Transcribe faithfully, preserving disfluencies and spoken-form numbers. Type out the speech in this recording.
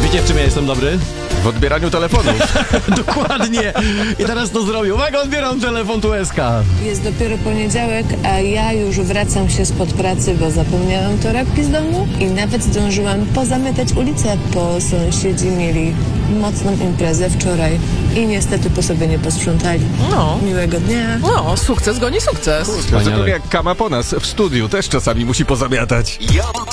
Wiecie, w czym ja jestem dobry? W odbieraniu telefonów. Dokładnie. I teraz to zrobię. Uwaga, odbieram telefon tu S K. Jest dopiero poniedziałek, a ja już wracam się spod pracy, bo zapomniałam torebki z domu i nawet zdążyłam pozamiatać ulicę, bo sąsiedzi mieli mocną imprezę wczoraj i niestety po sobie nie posprzątali. No. Miłego dnia. No, sukces goni sukces. Dlaczego jak Kama po nas w studiu też czasami musi pozamiatać.